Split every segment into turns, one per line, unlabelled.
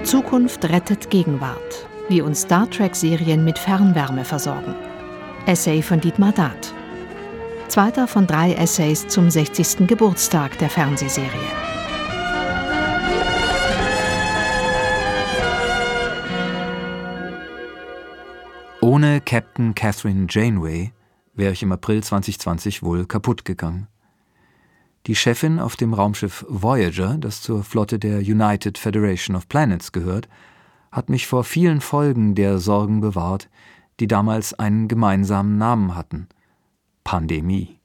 Zukunft rettet Gegenwart. Wie uns Star Trek-Serien mit Fernwärme versorgen. Essay von Dietmar Dahth. Zweiter von 3 Essays zum 60. Geburtstag der Fernsehserie.
Ohne Captain Catherine Janeway wäre ich im April 2020 wohl kaputt gegangen. Die Chefin auf dem Raumschiff Voyager, das zur Flotte der United Federation of Planets gehört, hat mich vor vielen Folgen der Sorgen bewahrt, die damals einen gemeinsamen Namen hatten: Pandemie.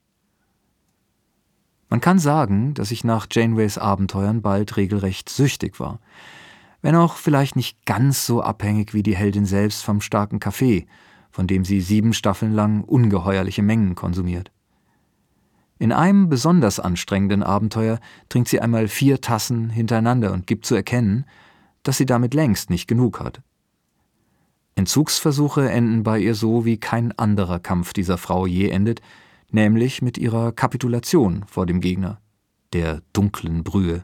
Man kann sagen, dass ich nach Janeways Abenteuern bald regelrecht süchtig war, wenn auch vielleicht nicht ganz so abhängig wie die Heldin selbst vom starken Kaffee, von dem sie 7 Staffeln lang ungeheuerliche Mengen konsumiert. In einem besonders anstrengenden Abenteuer trinkt sie einmal 4 Tassen hintereinander und gibt zu erkennen, dass sie damit längst nicht genug hat. Entzugsversuche enden bei ihr so, wie kein anderer Kampf dieser Frau je endet, nämlich mit ihrer Kapitulation vor dem Gegner, der dunklen Brühe.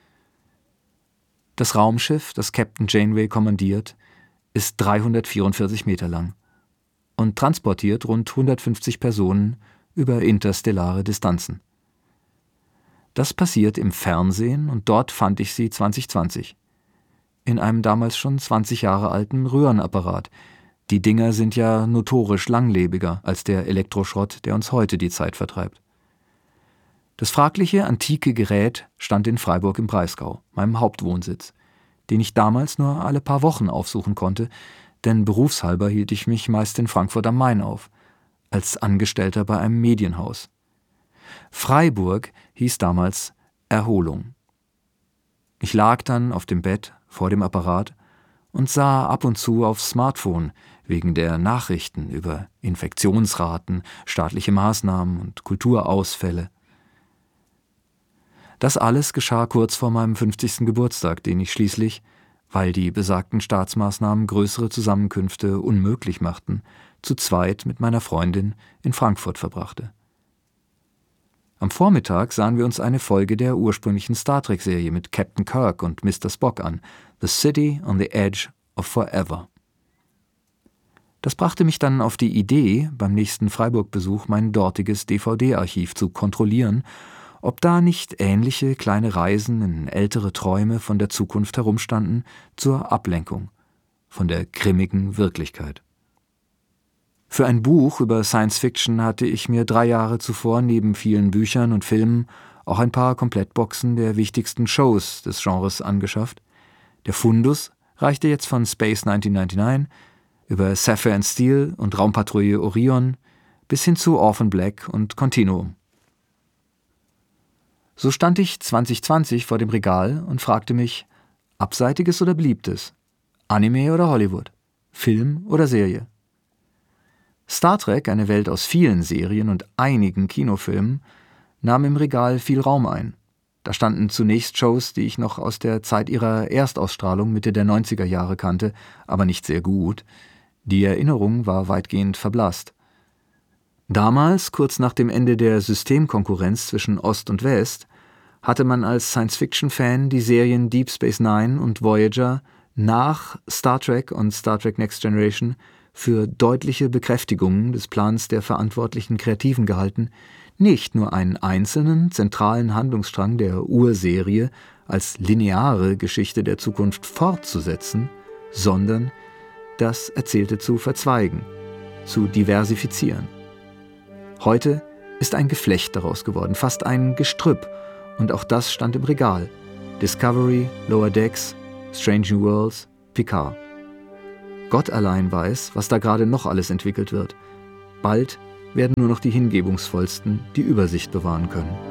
Das Raumschiff, das Captain Janeway kommandiert, ist 344 Meter lang und transportiert rund 150 Personen über interstellare Distanzen. Das passiert im Fernsehen und dort fand ich sie 2020. In einem damals schon 20 Jahre alten Röhrenapparat. Die Dinger sind ja notorisch langlebiger als der Elektroschrott, der uns heute die Zeit vertreibt. Das fragliche antike Gerät stand in Freiburg im Breisgau, meinem Hauptwohnsitz, den ich damals nur alle paar Wochen aufsuchen konnte, denn berufshalber hielt ich mich meist in Frankfurt am Main auf, als Angestellter bei einem Medienhaus. Freiburg hieß damals Erholung. Ich lag dann auf dem Bett vor dem Apparat und sah ab und zu aufs Smartphone wegen der Nachrichten über Infektionsraten, staatliche Maßnahmen und Kulturausfälle. Das alles geschah kurz vor meinem 50. Geburtstag, den ich schließlich, weil die besagten Staatsmaßnahmen größere Zusammenkünfte unmöglich machten, zu zweit mit meiner Freundin in Frankfurt verbrachte. Am Vormittag sahen wir uns eine Folge der ursprünglichen Star Trek-Serie mit Captain Kirk und Mr. Spock an, The City on the Edge of Forever. Das brachte mich dann auf die Idee, beim nächsten Freiburg-Besuch mein dortiges DVD-Archiv zu kontrollieren, ob da nicht ähnliche kleine Reisen in ältere Träume von der Zukunft herumstanden, zur Ablenkung von der grimmigen Wirklichkeit. Für ein Buch über Science Fiction hatte ich mir 3 Jahre zuvor neben vielen Büchern und Filmen auch ein paar Komplettboxen der wichtigsten Shows des Genres angeschafft. Der Fundus reichte jetzt von Space 1999 über Sapphire and Steel und Raumpatrouille Orion bis hin zu Orphan Black und Continuum. So stand ich 2020 vor dem Regal und fragte mich: Abseitiges oder Beliebtes? Anime oder Hollywood? Film oder Serie? Star Trek, eine Welt aus vielen Serien und einigen Kinofilmen, nahm im Regal viel Raum ein. Da standen zunächst Shows, die ich noch aus der Zeit ihrer Erstausstrahlung Mitte der 90er Jahre kannte, aber nicht sehr gut. Die Erinnerung war weitgehend verblasst. Damals, kurz nach dem Ende der Systemkonkurrenz zwischen Ost und West, hatte man als Science-Fiction-Fan die Serien Deep Space Nine und Voyager nach Star Trek und Star Trek Next Generation für deutliche Bekräftigungen des Plans der verantwortlichen Kreativen gehalten, nicht nur einen einzelnen, zentralen Handlungsstrang der Urserie als lineare Geschichte der Zukunft fortzusetzen, sondern das Erzählte zu verzweigen, zu diversifizieren. Heute ist ein Geflecht daraus geworden, fast ein Gestrüpp, und auch das stand im Regal. Discovery, Lower Decks, Strange New Worlds, Picard. Gott allein weiß, was da gerade noch alles entwickelt wird. Bald werden nur noch die Hingebungsvollsten die Übersicht bewahren können.